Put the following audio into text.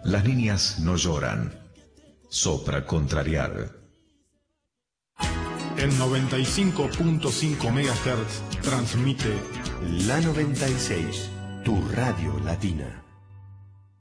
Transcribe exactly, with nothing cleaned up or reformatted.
Las niñas no lloran. Sopra contrariar. En noventa y cinco punto cinco megahertz transmite La noventa y seis, tu radio latina.